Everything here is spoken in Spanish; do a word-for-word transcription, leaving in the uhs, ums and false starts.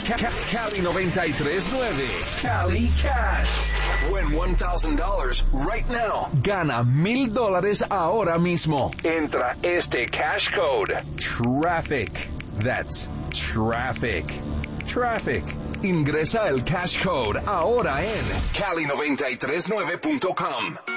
Cali noventa y tres punto nueve. Cali Cash. Win one thousand dollars right now. Gana mil dólares ahora mismo. Entra este cash code. Traffic. That's traffic. Traffic. Ingresa el cash code ahora en cali noventa y tres nueve punto com.